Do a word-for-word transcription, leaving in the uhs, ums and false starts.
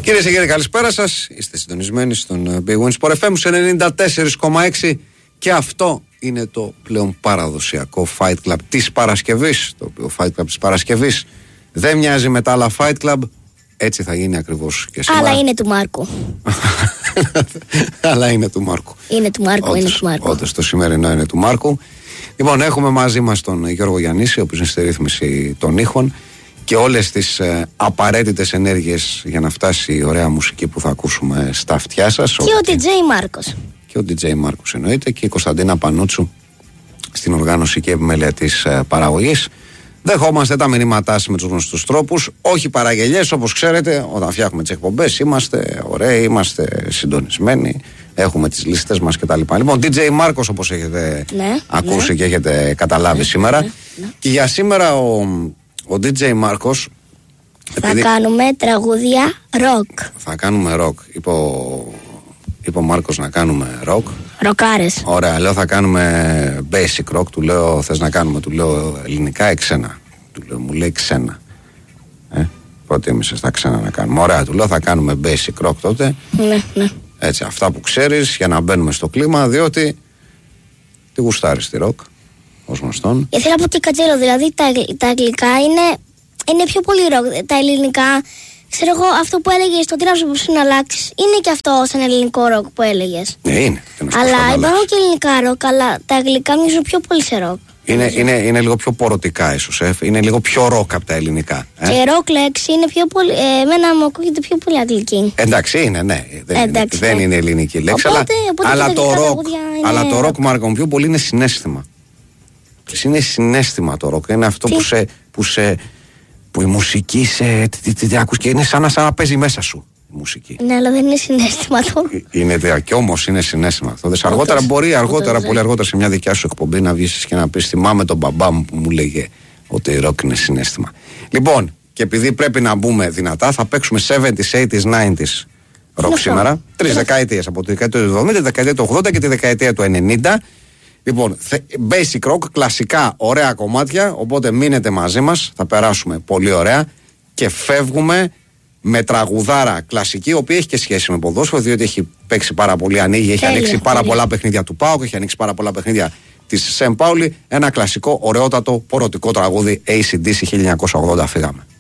Κυρίες και κύριοι, καλησπέρα σας. Είστε συντονισμένοι στον Big Win Sport εφ εμ ενενήντα τέσσερα κόμμα έξι και αυτό είναι το πλέον παραδοσιακό Fight Club της Παρασκευής. Το οποίο Fight Club της Παρασκευής δεν μοιάζει με τα άλλα Fight Club. Έτσι θα γίνει ακριβώς και σήμερα. Αλλά είναι του Μάρκου. Αλλά είναι του Μάρκου. Είναι του Μάρκου, όντως, είναι του Μάρκου. Όντως, το σημερινό είναι του Μάρκου. Λοιπόν, έχουμε μαζί μας τον Γιώργο Γιαννίση, ο οποίος είναι στη ρύθμιση των ήχων και όλες τις ε, απαραίτητες ενέργειες για να φτάσει η ωραία μουσική που θα ακούσουμε στα αυτιά σας. Και ο ντι τζέι Μάρκος. Και ο ντι τζέι Μάρκος εννοείται, και η Κωνσταντίνα Πανούτσου στην οργάνωση και επιμέλεια της ε, παραγωγής. Δεχόμαστε τα μηνύματά σας με τους γνωστούς τρόπους. Όχι παραγγελιές, όπως ξέρετε, όταν φτιάχνουμε τις εκπομπές είμαστε ωραίοι, είμαστε συντονισμένοι, έχουμε τις λίστες μας κτλ. Λοιπόν, ντι τζέι Μάρκος, όπως έχετε ναι, ακούσει ναι. και έχετε καταλάβει ναι, σήμερα. Ναι, ναι. Και για σήμερα ο, ο ντι τζέι Μάρκος. Θα επειδή... κάνουμε τραγούδια ροκ. Θα κάνουμε ροκ. Είπε ο, είπε ο Μάρκος να κάνουμε ροκ. Ροκάρες. Ωραία, λέω θα κάνουμε basic rock. Του λέω θες να κάνουμε, του λέω ελληνικά ή ξένα. Του λέω, μου λέει ξένα. Ε, προτίμησες τα ξένα να κάνουμε. Ωραία, του λέω θα κάνουμε basic rock τότε. Ναι, ναι. Έτσι, αυτά που ξέρεις για να μπαίνουμε στο κλίμα, διότι τι γουστάρεις τη ροκ, ως γνωστόν. Ε, θέλω να πω τι κατσέλο, δηλαδή τα, τα αγγλικά είναι, είναι πιο πολύ ροκ. Τα ελληνικά, ξέρω εγώ, αυτό που έλεγες στο τρίψο που σου να αλλάξεις, είναι και αυτό σαν ελληνικό ροκ που έλεγες. Ναι, είναι. Αλλά υπάρχουν και ελληνικά ροκ, αλλά τα αγγλικά μοιάζουν πιο πολύ σε ροκ. Είναι, είναι, είναι λίγο πιο πορωτικά ίσως, ε. Είναι λίγο πιο ροκ από τα ελληνικά. Ε. Και ροκ λέξη είναι πιο πολύ, ε, εμένα μου ακούγεται πιο πολύ αγγλική. Εντάξει είναι, ναι. Δεν, Εντάξει, είναι, ναι. δεν είναι ελληνική λέξη. Οπότε, οπότε αλλά, το ροκ, είναι... αλλά το ροκ, Μάρκο, πιο πολύ είναι συναίσθημα. Είναι συναίσθημα το ροκ. Είναι αυτό που σε, που σε. Που η μουσική σε. Τι, τι, τι ακούς και είναι σαν να, σαν να παίζει μέσα σου η μουσική. Ναι, αλλά δεν είναι συναίσθημα το. Είναι, και όμως είναι συναίσθημα αυτό. Δες, αργότερα μπορεί, αργότερα, πολύ αργότερα σε μια δικιά σου εκπομπή να βγεις και να πεις θυμάμαι τον μπαμπά μου που μου λέγε ότι η ροκ είναι συναίσθημα. Λοιπόν, και επειδή πρέπει να μπούμε δυνατά, θα παίξουμε εβδομήντα, ογδόντα, ενενήντα ροκ σήμερα. Τρεις δεκαετίες, από τη δεκαετία του εβδομήντα, τη δεκαετία του ογδόντα και τη δεκαετία του ενενήντα. Λοιπόν, basic rock, κλασικά ωραία κομμάτια, οπότε μείνετε μαζί μας, θα περάσουμε πολύ ωραία και φεύγουμε με τραγουδάρα κλασική, η οποία έχει και σχέση με ποδόσφαιρο, διότι έχει παίξει πάρα πολύ, ανοίγει, έχει τέλεια, ανοίξει πάρα τέλεια. πολλά παιχνίδια του ΠΑΟΚ, έχει ανοίξει πάρα πολλά παιχνίδια της Σεν Πάουλη, ένα κλασικό, ωραιότατο, πορωτικό τραγούδι έι σι ντι σι χίλια εννιακόσια ογδόντα, φύγαμε.